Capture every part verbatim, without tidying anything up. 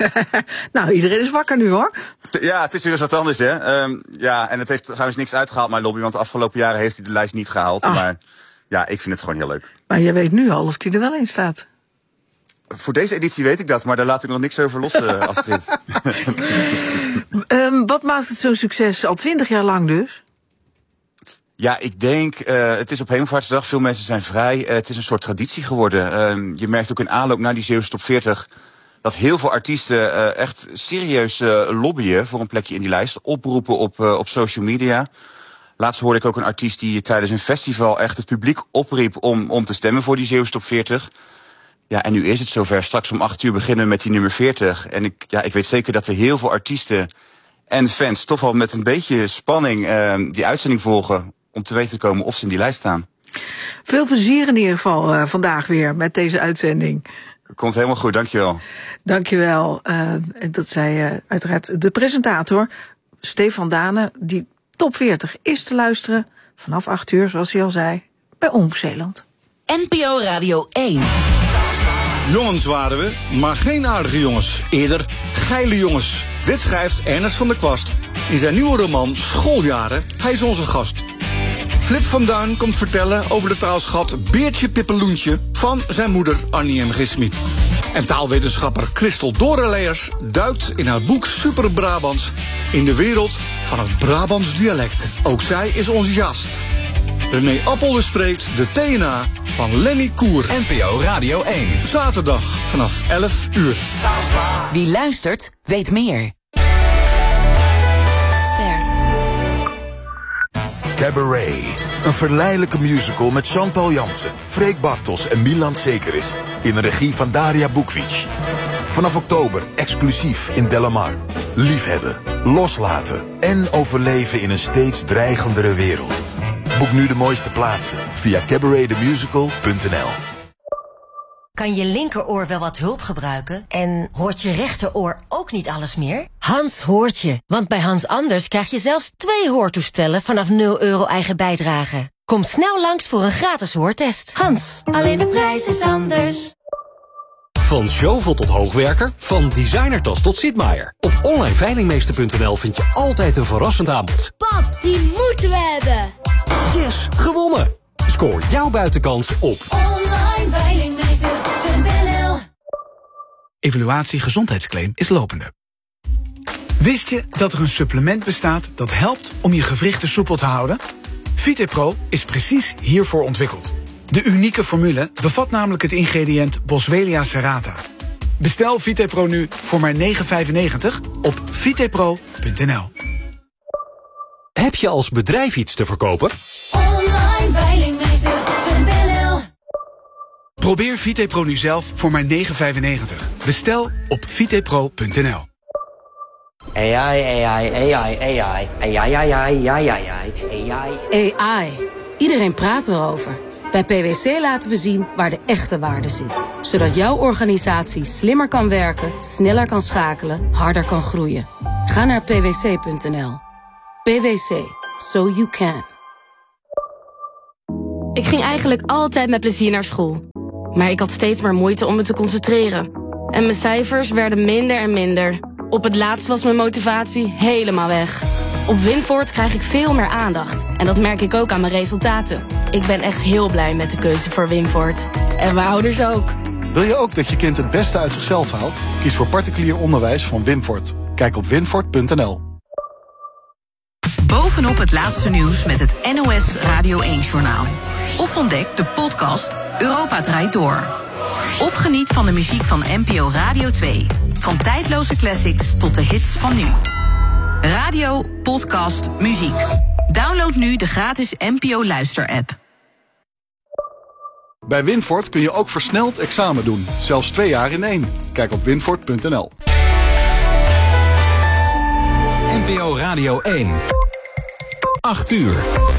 Nou, iedereen is wakker nu, hoor. Ja, het is weer eens wat anders, hè. Um, ja, en het heeft trouwens niks uitgehaald, mijn lobby, want de afgelopen jaren heeft hij de lijst niet gehaald. Oh. Maar ja, ik vind het gewoon heel leuk. Maar je weet nu al of hij er wel in staat. Voor deze editie weet ik dat, maar daar laat ik nog niks over los, uh, Astrid. um, wat maakt het zo'n succes? Al twintig jaar lang dus? Ja, ik denk, uh, het is op Hemelvaartsdag, veel mensen zijn vrij. Uh, het is een soort traditie geworden. Uh, je merkt ook in aanloop naar die Zeeuwse Top veertig... dat heel veel artiesten uh, echt serieus uh, lobbyen voor een plekje in die lijst. Oproepen op, uh, op social media. Laatst hoorde ik ook een artiest die tijdens een festival echt het publiek opriep om, om te stemmen voor die Zeeuwse Top veertig. Ja, en nu is het zover. Straks om acht uur beginnen we met die nummer veertig. En ik, ja, ik weet zeker dat er heel veel artiesten en fans toch wel met een beetje spanning uh, die uitzending volgen om te weten te komen of ze in die lijst staan. Veel plezier in ieder geval uh, vandaag weer met deze uitzending. Komt helemaal goed, dankjewel. Dankjewel. Uh, en dat zei uh, uiteraard de presentator Stefan Dane. Die Top veertig is te luisteren vanaf acht uur, zoals hij al zei, bij Omroep Zeeland. N P O Radio één. Jongens waren we, maar geen aardige jongens. Eerder geile jongens. Dit schrijft Ernest van der Kwast in zijn nieuwe roman Schooljaren. Hij is onze gast. Flip van Duin komt vertellen over de taalschat Beertje Pippeloentje van zijn moeder Annie M G Smit. En taalwetenschapper Christel Doreleers duikt in haar boek Super Brabants in de wereld van het Brabants dialect. Ook zij is onze gast. René Appel bespreekt de T N A van Lenny Koer. N P O Radio één. Zaterdag vanaf elf uur. Wie luistert, weet meer. Ster. Cabaret. Een verleidelijke musical met Chantal Jansen, Freek Bartels en Milan Sekeris. In de regie van Daria Bukvic. Vanaf oktober exclusief in Delamar. Liefhebben, loslaten en overleven in een steeds dreigendere wereld. Boek nu de mooiste plaatsen via cabaret the musical punt n l. Kan je linkeroor wel wat hulp gebruiken? En hoort je rechteroor ook niet alles meer? Hans hoort je, want bij Hans Anders krijg je zelfs twee hoortoestellen vanaf nul euro eigen bijdrage. Kom snel langs voor een gratis hoortest. Hans, alleen de prijs is anders. Van Zjovel tot hoogwerker, van designertas tot Sitmaier. Op online veilingmeester punt n l vind je altijd een verrassend aanbod. Pap, die moeten we hebben. Yes, gewonnen! Scoor jouw buitenkans op online veilingmeester punt n l. Evaluatie gezondheidsclaim is lopende. Wist je dat er een supplement bestaat dat helpt om je gewrichten soepel te houden? VitePro is precies hiervoor ontwikkeld. De unieke formule bevat namelijk het ingrediënt Boswellia serrata. Bestel VitePro nu voor maar negen vijfennegentig op vitepro punt n l. Heb je als bedrijf iets te verkopen? online veilingmeester punt n l. Probeer VitePro nu zelf voor maar negen vijfennegentig. Bestel op vitepro punt n l. A I, A I, A I, A I, A I, A I, A I, A I. A I. Iedereen praat erover. Bij P W C laten we zien waar de echte waarde zit. Zodat jouw organisatie slimmer kan werken, sneller kan schakelen, harder kan groeien. Ga naar p w c punt n l. P W C. So you can. Ik ging eigenlijk altijd met plezier naar school. Maar ik had steeds meer moeite om me te concentreren. En mijn cijfers werden minder en minder. Op het laatst was mijn motivatie helemaal weg. Op Winvoort krijg ik veel meer aandacht. En dat merk ik ook aan mijn resultaten. Ik ben echt heel blij met de keuze voor Winvoort. En mijn ouders ook. Wil je ook dat je kind het beste uit zichzelf haalt? Kies voor particulier onderwijs van Winvoort. Kijk op winvoort punt n l. Bovenop het laatste nieuws met het N O S Radio één-journaal. Of ontdek de podcast Europa draait door. Of geniet van de muziek van N P O Radio twee. Van tijdloze classics tot de hits van nu. Radio, podcast, muziek. Download nu de gratis N P O Luister-app. Bij Winvoort kun je ook versneld examen doen. Zelfs twee jaar in één. Kijk op winvoort punt n l. N P O Radio één. acht uur.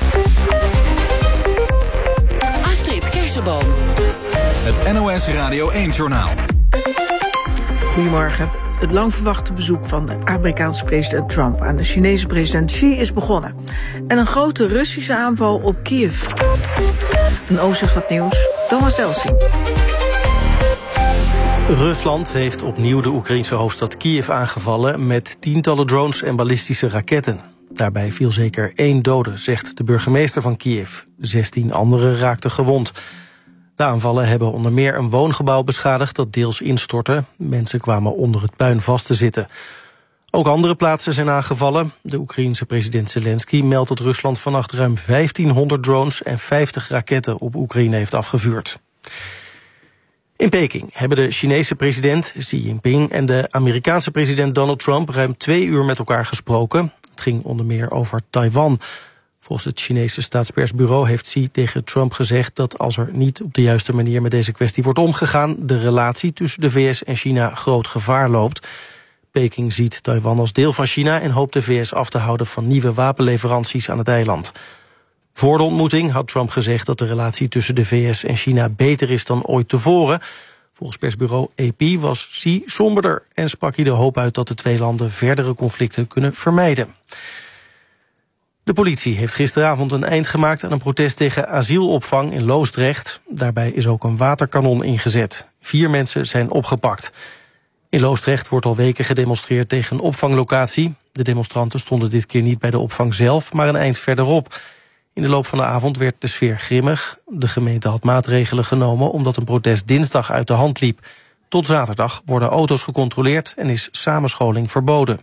Astrid Kersenboom. Het N O S Radio één-journaal. Goedemorgen. Het lang verwachte bezoek van de Amerikaanse president Trump aan de Chinese president Xi is begonnen. En een grote Russische aanval op Kiev. Een overzicht van het nieuws. Thomas Delsing. Rusland heeft opnieuw de Oekraïnse hoofdstad Kiev aangevallen met tientallen drones en ballistische raketten. Daarbij viel zeker één dode, zegt de burgemeester van Kiev. Zestien anderen raakten gewond. De aanvallen hebben onder meer een woongebouw beschadigd dat deels instortte. Mensen kwamen onder het puin vast te zitten. Ook andere plaatsen zijn aangevallen. De Oekraïense president Zelensky meldt dat Rusland vannacht ruim vijftienhonderd drones en vijftig raketten op Oekraïne heeft afgevuurd. In Peking hebben de Chinese president Xi Jinping en de Amerikaanse president Donald Trump ruim twee uur met elkaar gesproken. Het ging onder meer over Taiwan. Volgens het Chinese staatspersbureau heeft Xi tegen Trump gezegd dat als er niet op de juiste manier met deze kwestie wordt omgegaan, de relatie tussen de V S en China groot gevaar loopt. Peking ziet Taiwan als deel van China en hoopt de V S af te houden van nieuwe wapenleveranties aan het eiland. Voor de ontmoeting had Trump gezegd dat de relatie tussen de V S en China beter is dan ooit tevoren. Volgens persbureau A P was Xi somberder en sprak hij de hoop uit dat de twee landen verdere conflicten kunnen vermijden. De politie heeft gisteravond een eind gemaakt aan een protest tegen asielopvang in Loosdrecht. Daarbij is ook een waterkanon ingezet. Vier mensen zijn opgepakt. In Loosdrecht wordt al weken gedemonstreerd tegen een opvanglocatie. De demonstranten stonden dit keer niet bij de opvang zelf, maar een eind verderop. In de loop van de avond werd de sfeer grimmig. De gemeente had maatregelen genomen omdat een protest dinsdag uit de hand liep. Tot zaterdag worden auto's gecontroleerd en is samenscholing verboden.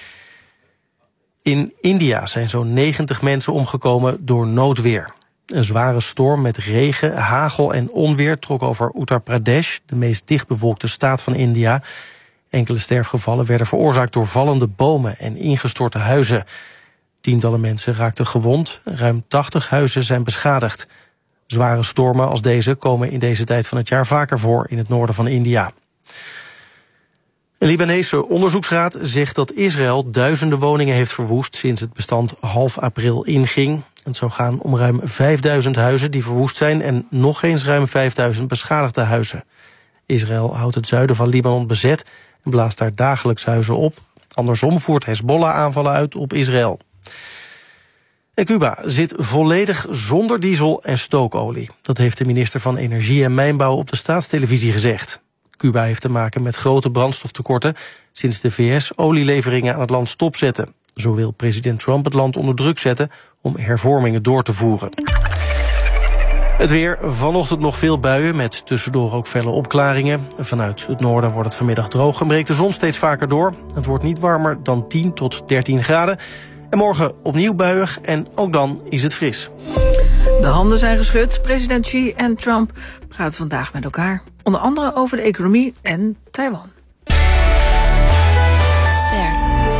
In India zijn zo'n negentig mensen omgekomen door noodweer. Een zware storm met regen, hagel en onweer trok over Uttar Pradesh, de meest dichtbevolkte staat van India. Enkele sterfgevallen werden veroorzaakt door vallende bomen en ingestorte huizen. Tientallen mensen raakten gewond, ruim tachtig huizen zijn beschadigd. Zware stormen als deze komen in deze tijd van het jaar vaker voor in het noorden van India. Een Libanese onderzoeksraad zegt dat Israël duizenden woningen heeft verwoest sinds het bestand half april inging. Het zou gaan om ruim vijfduizend huizen die verwoest zijn en nog eens ruim vijfduizend beschadigde huizen. Israël houdt het zuiden van Libanon bezet en blaast daar dagelijks huizen op. Andersom voert Hezbollah aanvallen uit op Israël. En Cuba zit volledig zonder diesel en stookolie. Dat heeft de minister van Energie en Mijnbouw op de staatstelevisie gezegd. Cuba heeft te maken met grote brandstoftekorten sinds de V S olieleveringen aan het land stopzetten. Zo wil president Trump het land onder druk zetten om hervormingen door te voeren. Het weer, vanochtend nog veel buien met tussendoor ook felle opklaringen. Vanuit het noorden wordt het vanmiddag droog en breekt de zon steeds vaker door. Het wordt niet warmer dan tien tot dertien graden. En morgen opnieuw buiig en ook dan is het fris. De handen zijn geschud. President Xi en Trump praten vandaag met elkaar. Onder andere over de economie en Taiwan. Ster.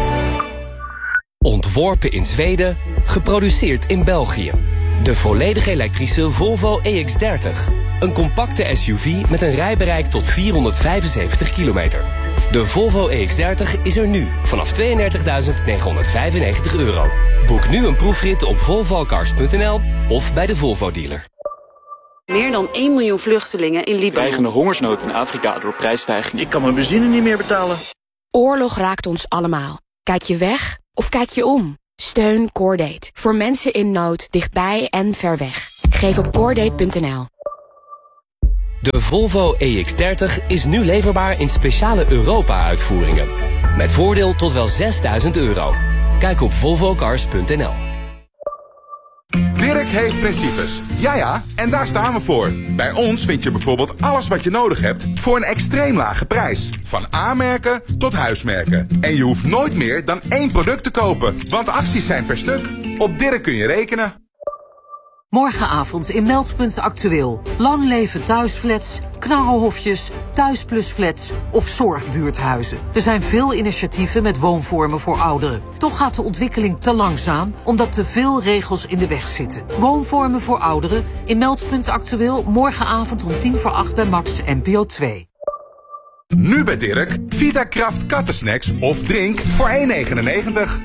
Ontworpen in Zweden, geproduceerd in België. De volledig elektrische Volvo E X dertig. Een compacte S U V met een rijbereik tot vierhonderdvijfenzeventig kilometer. De Volvo E X dertig is er nu vanaf tweeëndertigduizend negenhonderdvijfennegentig euro. Boek nu een proefrit op volvo cars punt n l of bij de Volvo dealer. Meer dan één miljoen vluchtelingen in Libanon. Dreigende hongersnood in Afrika door prijsstijgingen. Ik kan mijn benzine niet meer betalen. Oorlog raakt ons allemaal. Kijk je weg of kijk je om? Steun Cordate. Voor mensen in nood, dichtbij en ver weg. Geef op cordate punt n l. De Volvo E X dertig is nu leverbaar in speciale Europa-uitvoeringen. Met voordeel tot wel zesduizend euro. Kijk op volvo cars punt n l. Dirk heeft principes. Ja ja, en daar staan we voor. Bij ons vind je bijvoorbeeld alles wat je nodig hebt voor een extreem lage prijs. Van A-merken tot huismerken. En je hoeft nooit meer dan één product te kopen, want acties zijn per stuk. Op Dirk kun je rekenen. Morgenavond in Meldpunt Actueel. Lang leven thuisflats, knarrelhofjes, thuisplusflats of zorgbuurthuizen. Er zijn veel initiatieven met woonvormen voor ouderen. Toch gaat de ontwikkeling te langzaam, omdat te veel regels in de weg zitten. Woonvormen voor ouderen in Meldpunt Actueel morgenavond om tien voor acht bij Max N P O twee. Nu bij Dirk, Vitakraft kattensnacks of drink voor één negenennegentig.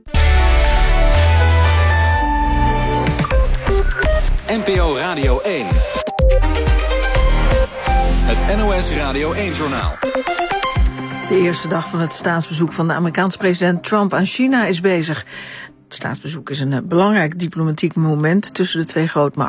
N P O Radio één. Het N O S Radio één-journaal. De eerste dag van het staatsbezoek van de Amerikaanse president Trump aan China is bezig. Het staatsbezoek is een belangrijk diplomatiek moment tussen de twee grootmachten.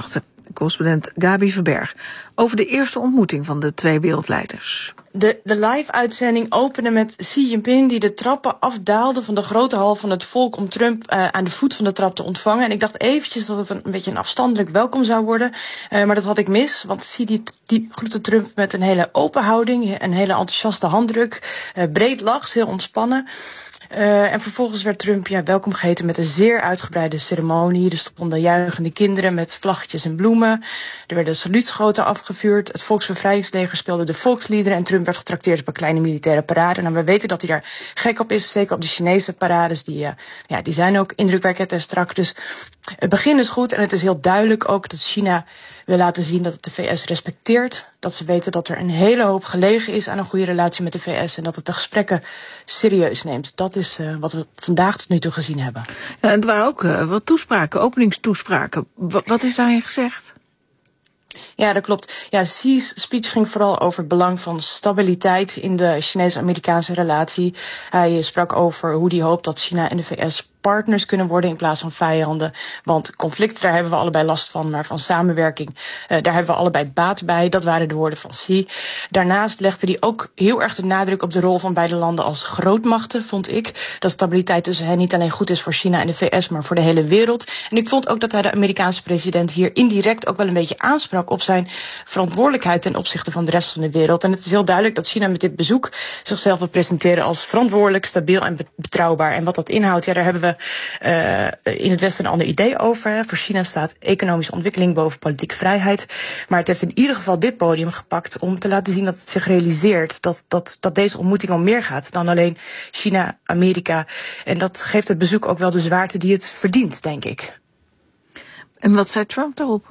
correspondent Gabi Verberg over de eerste ontmoeting van de twee wereldleiders. De, de live-uitzending opende met Xi Jinping die de trappen afdaalde van de grote hal van het volk om Trump uh, aan de voet van de trap te ontvangen. En ik dacht eventjes dat het een, een beetje een afstandelijk welkom zou worden. Uh, maar dat had ik mis, want Xi die, die groette Trump met een hele open houding, een hele enthousiaste handdruk, uh, breed lach, heel ontspannen. Uh, en vervolgens werd Trump ja, welkom geheten met een zeer uitgebreide ceremonie. Er stonden juichende kinderen met vlaggetjes en bloemen. Er werden saluutschoten afgevuurd. Het Volksbevrijdingsleger speelde de volksliederen. En Trump werd getrakteerd op een kleine militaire parade. Nou, we weten dat hij daar gek op is. Zeker op de Chinese parades. Die, uh, ja, die zijn ook indrukwekkend en strak. Dus het begin is goed. En het is heel duidelijk ook dat China wil laten zien dat het de V S respecteert. Dat ze weten dat er een hele hoop gelegen is aan een goede relatie met de V S. En dat het de gesprekken serieus neemt. Dat is uh, wat we vandaag tot nu toe gezien hebben. Ja, en het waren ook uh, wat toespraken, openingstoespraken. W- wat is daarin gezegd? Ja, dat klopt. Ja, Xi's speech ging vooral over het belang van stabiliteit in de Chinese-Amerikaanse relatie. Hij sprak over hoe hij hoopt dat China en de V S partners kunnen worden in plaats van vijanden. Want conflicten, daar hebben we allebei last van, maar van samenwerking, uh, daar hebben we allebei baat bij. Dat waren de woorden van Xi. Daarnaast legde hij ook heel erg de nadruk op de rol van beide landen als grootmachten, vond ik. Dat stabiliteit tussen hen niet alleen goed is voor China en de V S, maar voor de hele wereld. En ik vond ook dat hij de Amerikaanse president hier indirect ook wel een beetje aansprak op zijn verantwoordelijkheid ten opzichte van de rest van de wereld. En het is heel duidelijk dat China met dit bezoek zichzelf wil presenteren als verantwoordelijk, stabiel en betrouwbaar. En wat dat inhoudt, ja, daar hebben we Uh, in het Westen een ander idee over. Hè. Voor China staat economische ontwikkeling boven politieke vrijheid. Maar het heeft in ieder geval dit podium gepakt om te laten zien dat het zich realiseert dat, dat, dat deze ontmoeting om meer gaat dan alleen China, Amerika. En dat geeft het bezoek ook wel de zwaarte die het verdient, denk ik. En wat zei Trump daarop?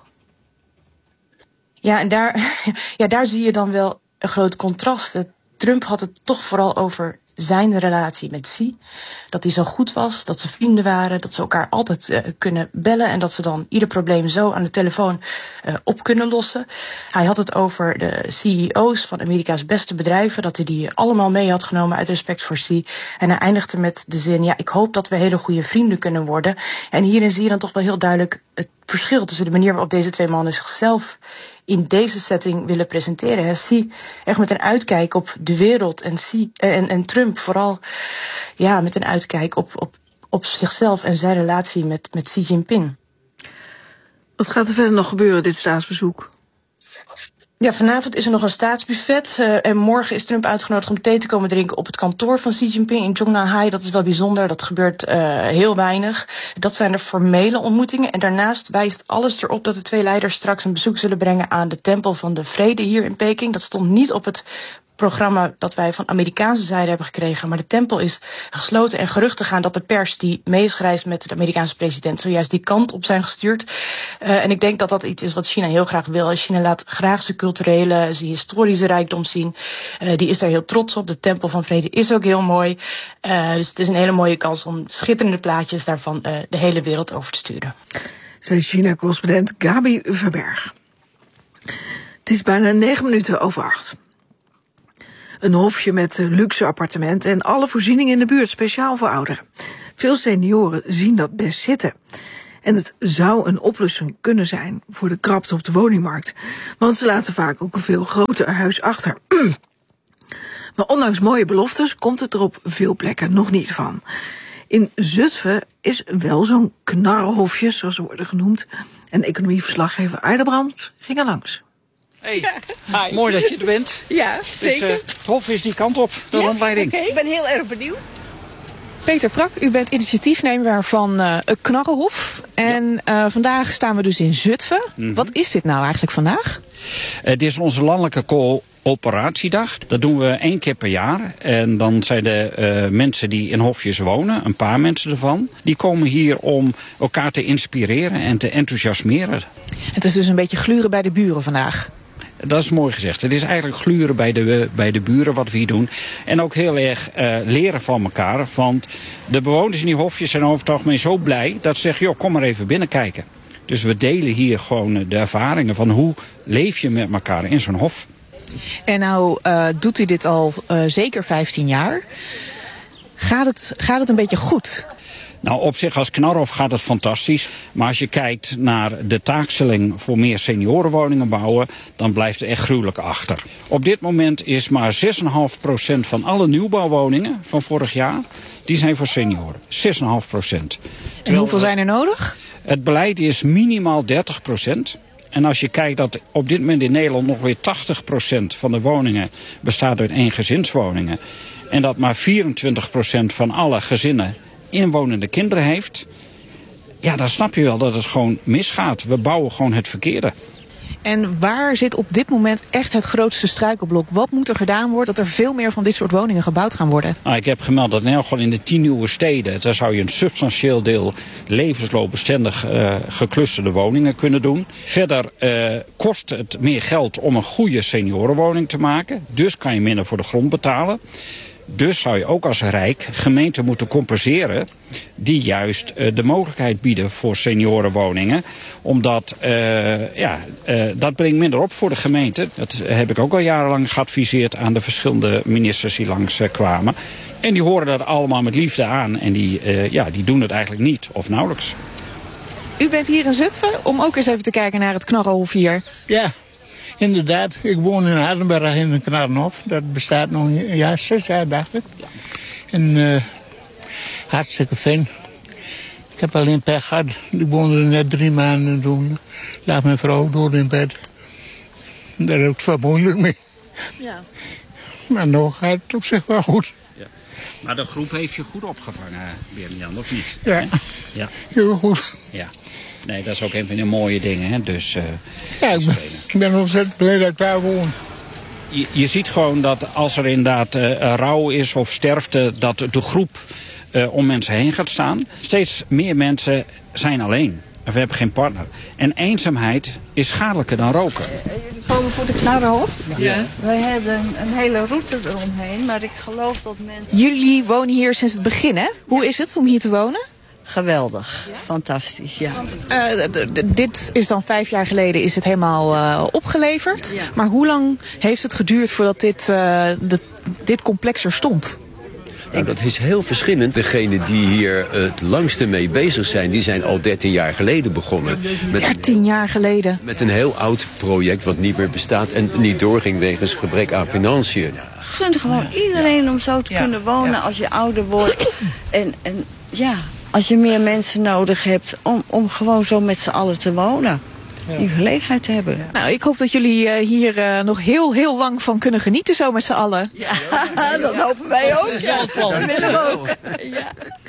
Ja, en daar, ja, daar zie je dan wel een groot contrast. Trump had het toch vooral over zijn relatie met Xi. Dat hij zo goed was, dat ze vrienden waren, dat ze elkaar altijd uh, kunnen bellen en dat ze dan ieder probleem zo aan de telefoon uh, op kunnen lossen. Hij had het over de C E O's van Amerika's beste bedrijven, dat hij die allemaal mee had genomen uit respect voor Xi. En hij eindigde met de zin, ja, ik hoop dat we hele goede vrienden kunnen worden. En hierin zie je dan toch wel heel duidelijk het verschil tussen de manier waarop deze twee mannen zichzelf in deze setting willen presenteren. Xi echt met een uitkijk op de wereld en, Xi, en, en Trump vooral ja, met een uitkijk op, op, op zichzelf en zijn relatie met, met Xi Jinping. Wat gaat er verder nog gebeuren, dit staatsbezoek? Ja, vanavond is er nog een staatsbuffet. Uh, en morgen is Trump uitgenodigd om thee te komen drinken op het kantoor van Xi Jinping in Zhongnanhai. Dat is wel bijzonder, dat gebeurt uh, heel weinig. Dat zijn de formele ontmoetingen. En daarnaast wijst alles erop dat de twee leiders straks een bezoek zullen brengen aan de Tempel van de Vrede hier in Peking. Dat stond niet op het programma dat wij van Amerikaanse zijde hebben gekregen. Maar de tempel is gesloten en geruchten gaan dat de pers die mee is gereisd met de Amerikaanse president zojuist die kant op zijn gestuurd. Uh, en ik denk dat dat iets is wat China heel graag wil. China laat graag zijn culturele, zijn historische rijkdom zien. Uh, die is daar heel trots op. De Tempel van Vrede is ook heel mooi. Uh, dus het is een hele mooie kans om schitterende plaatjes daarvan uh, de hele wereld over te sturen. Zei China-correspondent Gabi Verberg. Het is bijna negen minuten over acht. Een hofje met luxe appartementen en alle voorzieningen in de buurt, speciaal voor ouderen. Veel senioren zien dat best zitten. En het zou een oplossing kunnen zijn voor de krapte op de woningmarkt. Want ze laten vaak ook een veel groter huis achter. Maar ondanks mooie beloftes komt het er op veel plekken nog niet van. In Zutphen is wel zo'n knarrenhofje, zoals ze worden genoemd. En economieverslaggever Eiderbrand ging er langs. Hey, Hi. Mooi dat je er bent. Ja, zeker. Dus, uh, het hof is die kant op, de ja? rondleiding. Okay. Ik ben heel erg benieuwd. Peter Prak, u bent initiatiefnemer van uh, een knarrenhof. En ja. uh, vandaag staan we dus in Zutphen. Mm-hmm. Wat is dit nou eigenlijk vandaag? Uh, dit is onze landelijke coöperatiedag. Dat doen we één keer per jaar. En dan zijn de uh, mensen die in hofjes wonen, een paar mensen ervan, die komen hier om elkaar te inspireren en te enthousiasmeren. Het is dus een beetje gluren bij de buren vandaag. Dat is mooi gezegd. Het is eigenlijk gluren bij de, bij de buren wat we hier doen. En ook heel erg uh, leren van elkaar. Want de bewoners in die hofjes zijn over het algemeen zo blij dat ze zeggen, joh, kom maar even binnenkijken. Dus we delen hier gewoon de ervaringen van hoe leef je met elkaar in zo'n hof. En nou uh, doet u dit al uh, zeker vijftien jaar. Gaat het, gaat het een beetje goed? Nou, op zich als Knarrehof gaat het fantastisch. Maar als je kijkt naar de taakstelling voor meer seniorenwoningen bouwen, dan blijft het echt gruwelijk achter. Op dit moment is maar zes komma vijf procent van alle nieuwbouwwoningen van vorig jaar, die zijn voor senioren. zes komma vijf procent. En hoeveel zijn er nodig? Het beleid is minimaal dertig procent. En als je kijkt dat op dit moment in Nederland nog weer tachtig procent van de woningen bestaat uit eengezinswoningen. En dat maar vierentwintig procent van alle gezinnen inwonende kinderen heeft. Ja, dan snap je wel dat het gewoon misgaat. We bouwen gewoon het verkeerde. En waar zit op dit moment echt het grootste struikelblok? Wat moet er gedaan worden dat er veel meer van dit soort woningen gebouwd gaan worden? Nou, ik heb gemeld dat in elk geval in de tien nieuwe steden, daar zou je een substantieel deel levensloopbestendig uh, geclusterde woningen kunnen doen. Verder uh, kost het meer geld om een goede seniorenwoning te maken. Dus kan je minder voor de grond betalen. Dus zou je ook als Rijk gemeenten moeten compenseren die juist uh, de mogelijkheid bieden voor seniorenwoningen. Omdat uh, ja, uh, dat brengt minder op voor de gemeente. Dat heb ik ook al jarenlang geadviseerd aan de verschillende ministers die langs uh, kwamen. En die horen dat allemaal met liefde aan en die, uh, ja, die doen het eigenlijk niet of nauwelijks. U bent hier in Zutphen om ook eens even te kijken naar het Knarrehof hier. Ja. Inderdaad, ik woon in Hardenberg in een Knarrenhof. Dat bestaat nog een jaar, zes jaar dacht ik. En uh, hartstikke fijn. Ik heb alleen pech gehad. Ik woonde er net drie maanden toen. Lag mijn vrouw dood in bed. Daar heb ik het wel moeilijk mee. Ja. Maar nog gaat het op zich wel goed. Ja. Maar de groep heeft je goed opgevangen, Birjan, of niet? Ja, ja. Heel goed. Ja. Nee, dat is ook een van de mooie dingen. Hè? Dus, uh, ja, ik ben, ik ben ontzettend blij dat ik daar woon. Je, je ziet gewoon dat als er inderdaad uh, rouw is of sterfte, dat de groep uh, om mensen heen gaat staan. Steeds meer mensen zijn alleen. Of we hebben geen partner. En eenzaamheid is schadelijker dan roken. Uh, jullie komen voor de Knarrenhof? Ja. Wij hebben een hele route eromheen, maar ik geloof dat mensen... Jullie wonen hier sinds het begin, hè? Hoe is het om hier te wonen? Geweldig, ja? Fantastisch, ja. Want, uh, dit is dan vijf jaar geleden is het helemaal uh, opgeleverd. Ja. Maar hoe lang heeft het geduurd voordat dit, uh, de, dit complex er stond? Nou, dat is heel verschillend. Degenen die hier het langste mee bezig zijn, die zijn al dertien jaar geleden begonnen. Met dertien jaar geleden? Met een heel oud project wat niet meer bestaat en niet doorging wegens gebrek aan financiën. Gunt gewoon iedereen om zo te ja. kunnen wonen ja. als je ouder wordt. En, en ja... Als je meer mensen nodig hebt om, om gewoon zo met z'n allen te wonen. Ja. Die gelegenheid te hebben. Ja. Nou, ik hoop dat jullie uh, hier uh, nog heel, heel lang van kunnen genieten zo met z'n allen. Ja, ja, dat hopen wij ook. Ja. Dat willen we ook. Ja.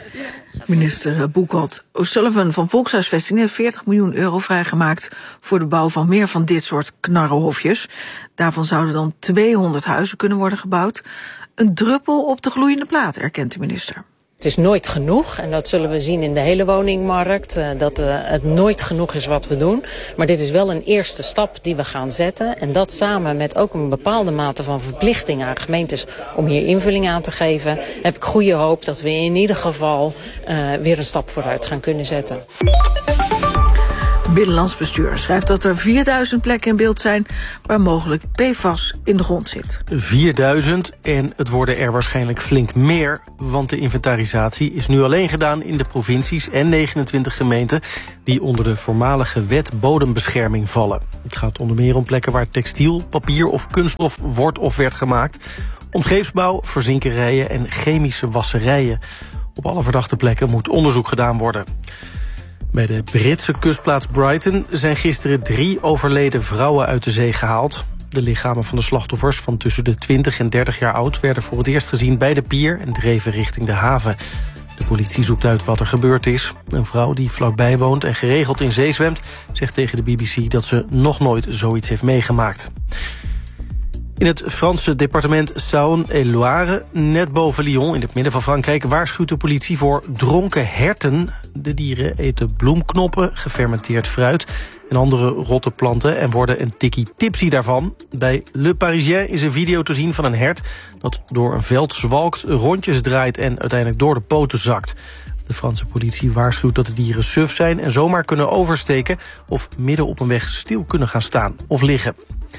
Minister Boekholt O'Sullivan van Volkshuisvesting heeft veertig miljoen euro vrijgemaakt voor de bouw van meer van dit soort knarrenhofjes. Daarvan zouden dan tweehonderd huizen kunnen worden gebouwd. Een druppel op de gloeiende plaat, erkent de minister. Het is nooit genoeg en dat zullen we zien in de hele woningmarkt. Uh, dat uh, het nooit genoeg is wat we doen. Maar dit is wel een eerste stap die we gaan zetten. En dat samen met ook een bepaalde mate van verplichting aan gemeentes om hier invulling aan te geven, heb ik goede hoop dat we in ieder geval uh, weer een stap vooruit gaan kunnen zetten. Binnenlands Bestuur schrijft dat er vierduizend plekken in beeld zijn waar mogelijk P F A S in de grond zit. vierduizend en het worden er waarschijnlijk flink meer, want de inventarisatie is nu alleen gedaan in de provincies en negenentwintig gemeenten die onder de voormalige wet bodembescherming vallen. Het gaat onder meer om plekken waar textiel, papier of kunststof wordt of werd gemaakt, om scheepsbouw, verzinkerijen en chemische wasserijen. Op alle verdachte plekken moet onderzoek gedaan worden. Bij de Britse kustplaats Brighton zijn gisteren drie overleden vrouwen uit de zee gehaald. De lichamen van de slachtoffers van tussen de twintig en dertig jaar oud werden voor het eerst gezien bij de pier en dreven richting de haven. De politie zoekt uit wat er gebeurd is. Een vrouw die vlakbij woont en geregeld in zee zwemt zegt tegen de B B C dat ze nog nooit zoiets heeft meegemaakt. In het Franse departement Saône-et-Loire, net boven Lyon in het midden van Frankrijk, waarschuwt de politie voor dronken herten. De dieren eten bloemknoppen, gefermenteerd fruit en andere rotte planten en worden een tikkie tipsy daarvan. Bij Le Parisien is een video te zien van een hert dat door een veld zwalkt, rondjes draait en uiteindelijk door de poten zakt. De Franse politie waarschuwt dat de dieren suf zijn en zomaar kunnen oversteken of midden op een weg stil kunnen gaan staan of liggen.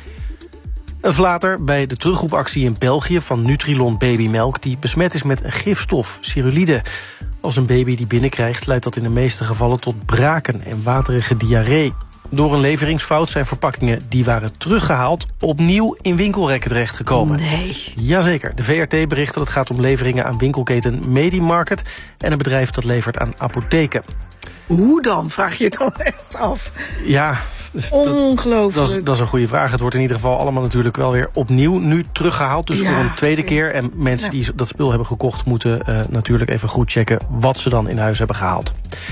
Een flater bij de terugroepactie in België van Nutrilon babymelk die besmet is met een gifstof, cerulide. Als een baby die binnenkrijgt, leidt dat in de meeste gevallen tot braken en waterige diarree. Door een leveringsfout zijn verpakkingen die waren teruggehaald opnieuw in winkelrekken terechtgekomen. Nee. Jazeker. De V R T bericht dat het gaat om leveringen aan winkelketen Medimarket en een bedrijf dat levert aan apotheken. Hoe dan, vraag je het dan echt af? Ja, ongelooflijk. Dat, dat, is, dat is een goede vraag. Het wordt in ieder geval allemaal natuurlijk wel weer opnieuw nu teruggehaald. Dus ja, voor een tweede okay. keer. En mensen ja. die dat spul hebben gekocht moeten uh, natuurlijk even goed checken wat ze dan in huis hebben gehaald.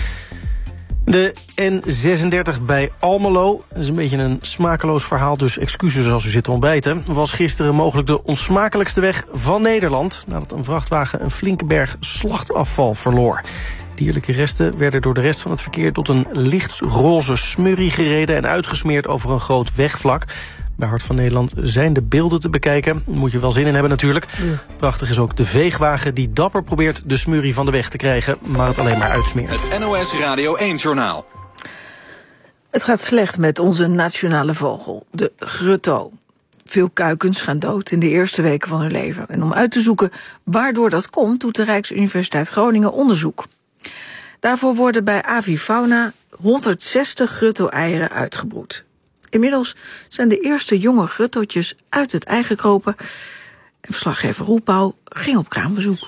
De N zesendertig bij Almelo, dat is een beetje een smakeloos verhaal, dus excuses als u zit te ontbijten, was gisteren mogelijk de onsmakelijkste weg van Nederland, nadat een vrachtwagen een flinke berg slachtafval verloor. Dierlijke resten werden door de rest van het verkeer tot een lichtroze smurrie gereden en uitgesmeerd over een groot wegvlak. Bij Hart van Nederland zijn de beelden te bekijken. Daar moet je wel zin in hebben natuurlijk. Ja. Prachtig is ook de veegwagen die dapper probeert de smurrie van de weg te krijgen, maar het alleen maar uitsmeert. Het N O S Radio één Journaal. Het gaat slecht met onze nationale vogel, de grutto. Veel kuikens gaan dood in de eerste weken van hun leven. En om uit te zoeken waardoor dat komt, doet de Rijksuniversiteit Groningen onderzoek. Daarvoor worden bij Avifauna honderdzestig grutto-eieren uitgebroed. Inmiddels zijn de eerste jonge gruttootjes uit het ei gekropen. En verslaggever Roel Pauw ging op kraambezoek.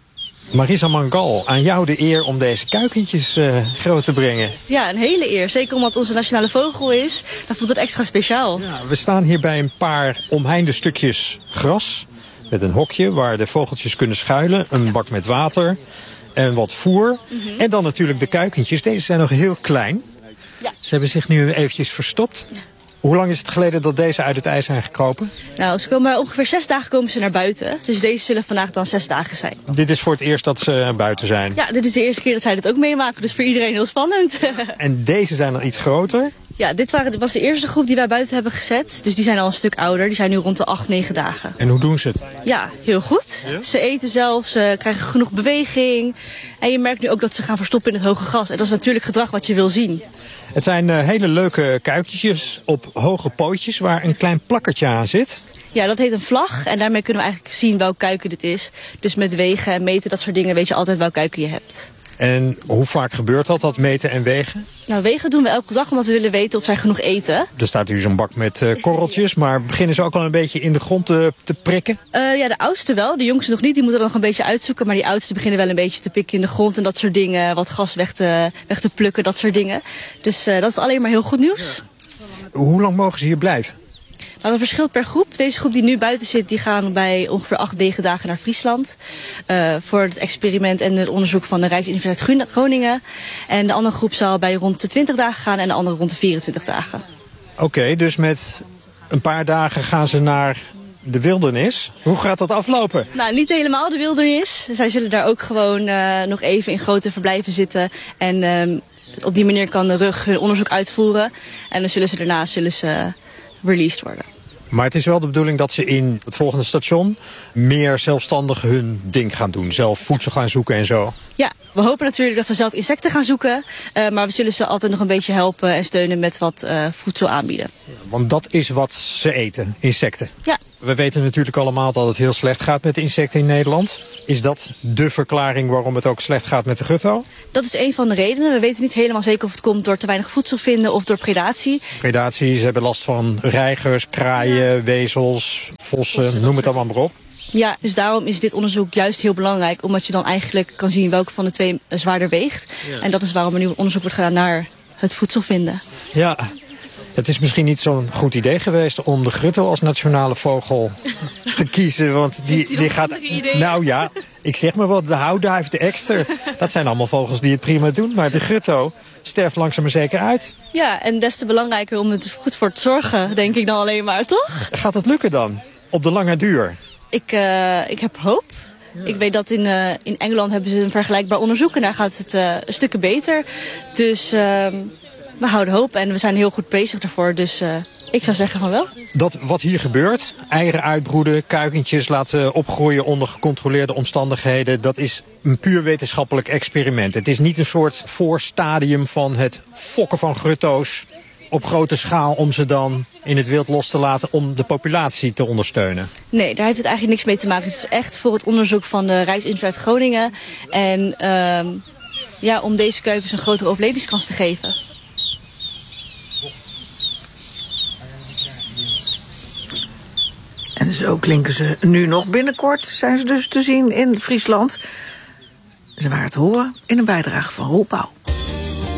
Marisa Mangal, aan jou de eer om deze kuikentjes uh, groot te brengen. Ja, een hele eer. Zeker omdat het onze nationale vogel is. Dan voelt het extra speciaal. Ja, we staan hier bij een paar omheinde stukjes gras. Met een hokje waar de vogeltjes kunnen schuilen. Een bak met water. En wat voer. Mm-hmm. En dan natuurlijk de kuikentjes. Deze zijn nog heel klein. Ja. Ze hebben zich nu eventjes verstopt. Ja. Hoe lang is het geleden dat deze uit het ei zijn gekropen? Nou, ze komen ongeveer zes dagen komen ze naar buiten. Dus deze zullen vandaag dan zes dagen zijn. Dit is voor het eerst dat ze buiten zijn? Ja, dit is de eerste keer dat zij dit ook meemaken. Dus voor iedereen heel spannend. En deze zijn dan iets groter? Ja, dit waren, was de eerste groep die wij buiten hebben gezet. Dus die zijn al een stuk ouder. Die zijn nu rond de acht, negen dagen. En hoe doen ze het? Ja, heel goed. Ja? Ze eten zelf, ze krijgen genoeg beweging. En je merkt nu ook dat ze gaan verstoppen in het hoge gras. En dat is natuurlijk gedrag wat je wil zien. Het zijn uh, hele leuke kuikentjes op hoge pootjes waar een klein plakkertje aan zit. Ja, dat heet een vlag. En daarmee kunnen we eigenlijk zien welk kuiken dit is. Dus met wegen en meten, dat soort dingen, weet je altijd welk kuiken je hebt. En hoe vaak gebeurt dat, dat meten en wegen? Nou, wegen doen we elke dag omdat we willen weten of zij genoeg eten. Er staat hier zo'n bak met uh, korreltjes, maar beginnen ze ook al een beetje in de grond te, te prikken? Uh, ja, de oudste wel. De jongste nog niet, die moeten dan nog een beetje uitzoeken. Maar die oudste beginnen wel een beetje te pikken in de grond en dat soort dingen. Wat gas weg te, weg te plukken, dat soort dingen. Dus uh, dat is alleen maar heel goed nieuws. Ja. Hoe lang mogen ze hier blijven? Nou, dat verschilt per groep. Deze groep die nu buiten zit, die gaan bij ongeveer acht, negen dagen naar Friesland. Uh, voor het experiment en het onderzoek van de Rijksuniversiteit Groningen. En de andere groep zal bij rond de twintig dagen gaan en de andere rond de vierentwintig dagen. Oké, okay, dus met een paar dagen gaan ze naar de wildernis. Hoe gaat dat aflopen? Nou, niet helemaal de wildernis. Zij zullen daar ook gewoon uh, nog even in grote verblijven zitten. En uh, op die manier kan de rug hun onderzoek uitvoeren. En dan zullen ze daarna zullen ze released worden. Maar het is wel de bedoeling dat ze in het volgende station meer zelfstandig hun ding gaan doen. Zelf voedsel gaan zoeken en zo. Ja, we hopen natuurlijk dat ze zelf insecten gaan zoeken. Uh, maar we zullen ze altijd nog een beetje helpen en steunen met wat uh, voedsel aanbieden. Want dat is wat ze eten, insecten. Ja. We weten natuurlijk allemaal dat het heel slecht gaat met de insecten in Nederland. Is dat de verklaring waarom het ook slecht gaat met de grutto? Dat is een van de redenen. We weten niet helemaal zeker of het komt door te weinig voedsel vinden of door predatie. Predatie, ze hebben last van reigers, kraaien, wezels, vossen, noem het allemaal maar op. Ja, dus daarom is dit onderzoek juist heel belangrijk. Omdat je dan eigenlijk kan zien welke van de twee zwaarder weegt. Ja. En dat is waarom er nu onderzoek wordt gedaan naar het voedsel vinden. Ja. Het is misschien niet zo'n goed idee geweest om de grutto als nationale vogel te kiezen. Want die, die gaat. Nou ja, ik zeg maar wat, de houduif, de ekster. Dat zijn allemaal vogels die het prima doen. Maar de grutto sterft langzaam maar zeker uit. Ja, en des te belangrijker om het goed voor te zorgen, denk ik dan alleen maar, toch? Gaat het lukken dan? Op de lange duur? Ik, uh, ik heb hoop. Ja. Ik weet dat in, uh, in Engeland hebben ze een vergelijkbaar onderzoek en daar gaat het uh, een stukken beter. Dus uh, we houden hoop en we zijn heel goed bezig daarvoor. Dus uh, ik zou zeggen van wel. Dat wat hier gebeurt, eieren uitbroeden, kuikentjes laten opgroeien onder gecontroleerde omstandigheden, dat is een puur wetenschappelijk experiment. Het is niet een soort voorstadium van het fokken van grutto's op grote schaal om ze dan in het wild los te laten om de populatie te ondersteunen? Nee, daar heeft het eigenlijk niks mee te maken. Het is echt voor het onderzoek van de Rijksuniversiteit Groningen. En uh, ja, om deze kuikens een grotere overlevingskans te geven. En zo klinken ze nu nog. Binnenkort zijn ze dus te zien in Friesland. Ze waren te horen in een bijdrage van Roel Pauw.